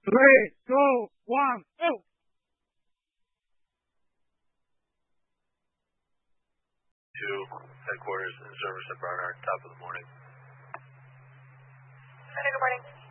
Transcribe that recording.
Three, two, one, go! To headquarters and service at Barnard, top of the morning. Good morning.